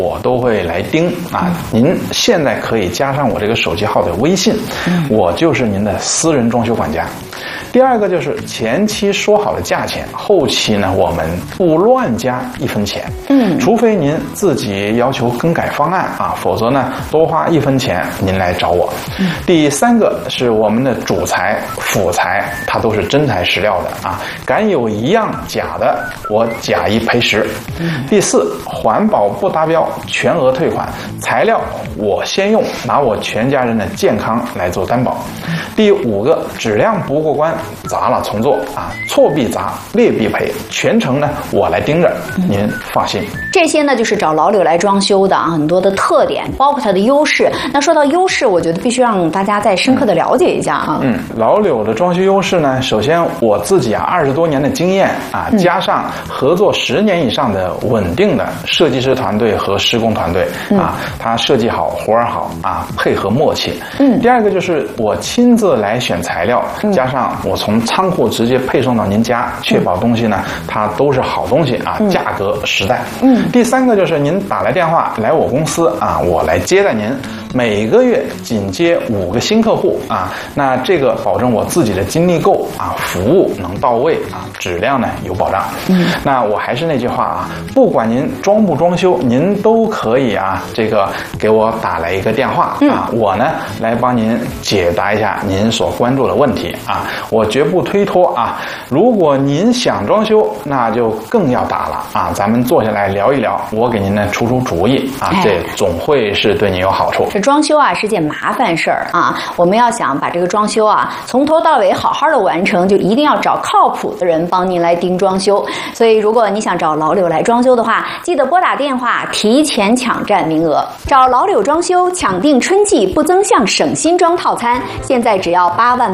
我都会来盯啊。您现在可以加上我这个手机号的微信，我就是您的私人装修管家。第二个就是前期说好的价钱，后期呢我们不乱加1分钱，除非您自己要求更改方案啊，否则呢多花1分钱您来找我。第三个是我们的主材、辅材，它都是真材实料的啊，敢有一样假的，我假一赔10。第四，环保不达标全额退款，材料我先用，拿我全家人的健康来做担保。第五个，质量不过关，砸了重做啊，错必砸，劣必赔，全程呢我来盯着，您放心。 这些呢就是找老柳来装修的啊，很多的特点，包括它的优势。那说到优势，我觉得必须让大家再深刻的了解一下啊。 老柳的装修优势呢，首先我自己20多年的经验啊，加上合作10年以上的稳定的设计师团队和施工团队啊，他设计好活儿好啊，配合默契。第二个就是我亲自来选材料，加上我从仓库直接配送到您家，确保东西呢它都是好东西啊，价格实在。第三个就是您打来电话来我公司啊，我来接待您，每个月紧接5个新客户啊，那这个保证我自己的精力够啊，服务能到位啊，质量呢有保障。那我还是那句话啊，不管您装不装修，您都可以啊，这个给我打来一个电话啊，我呢来帮您解答一下您所关注的问题啊，我绝不推脱啊。如果您想装修，那就更要打了啊，咱们坐下来聊一聊，我给您呢出主意啊，这总会是对您有好处。 这装修啊是件麻烦事儿啊，我们要想把这个装修啊从头到尾好好的完成，就一定要找靠谱的人帮您来盯装修。所以如果你想找老柳来装修的话，记得拨打电话提前抢占名额。找老柳装修抢订春季不增项省新装套餐，现在只要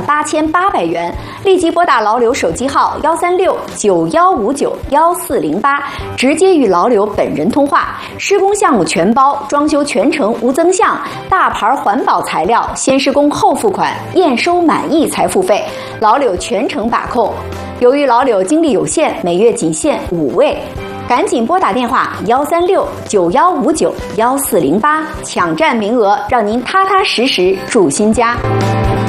88800元，立即拨打老柳手机号13691591408，直接与老柳本人通话。施工项目全包，装修全程无增项，大牌环保材料，先施工后付款，验收满意才付费，老柳全程把控。由于老柳精力有限，每月仅限5位，赶紧拨打电话13691591408，抢占名额，让您踏踏实实住新家。